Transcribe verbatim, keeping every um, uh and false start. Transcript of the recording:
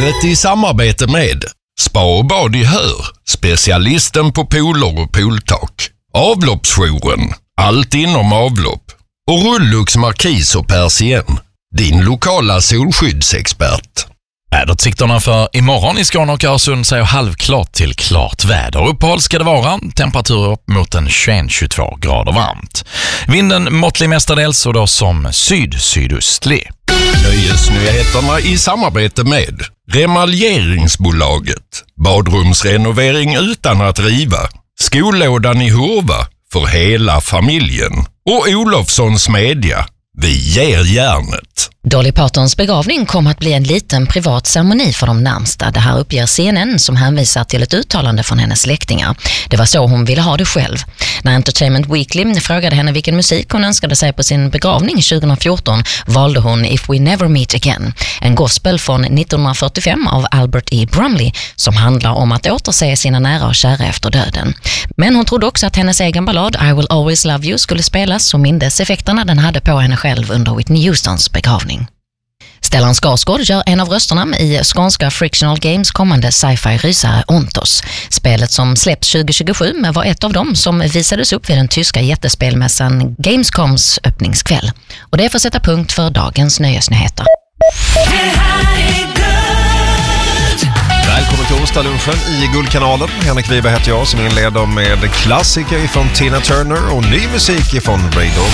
Programmet i samarbete med Spa och bad i Hör, specialisten på pooler och pooltak. Avloppsjouren, allt inom avlopp. Och Rullux Markis och Persien, din lokala solskyddsexpert. Väderutsikterna för imorgon i Skåne och Öresund säger halvklart till klart väder. Uppehåll ska det vara, temperaturer upp mot en tjugoett till tjugotvå grader varmt. Vinden måttlig mestadels och då som syd-sydöstlig. Nöjesnyheterna i samarbete med Remaljeringsbolaget. Badrumsrenovering utan att riva. Skollådan i Hurva för hela familjen. Och Olofssons media. Vi ger järnet. Dolly Partons begravning kommer att bli en liten privat ceremoni för de närmsta. Det här uppger C N N som hänvisar till ett uttalande från hennes släktingar. Det var så hon ville ha det själv. När Entertainment Weekly frågade henne vilken musik hon önskade sig på sin begravning tjugohundrafjorton valde hon If We Never Meet Again, en gospel från nittonhundrafyrtiofem av Albert E. Brumley som handlar om att återse sina nära och kära efter döden. Men hon trodde också att hennes egen ballad I Will Always Love You skulle spelas och mindes effekterna den hade på henne själv under Whitney Houstons begravning. Stellan Skarsgård gör en av rösterna i skånska Frictional Games kommande sci-fi-rysare Ontos. Spelet som släpps tjugohundratjugosju var ett av dem som visades upp vid den tyska jättespelmässan Gamescoms öppningskväll. Och det får sätta punkt för dagens nöjesnyheter. Välkommen till onsdaglunchen i Guldkanalen. Henrik Wiberg heter jag som inleder med klassiker från Tina Turner och ny musik från Ray Dog.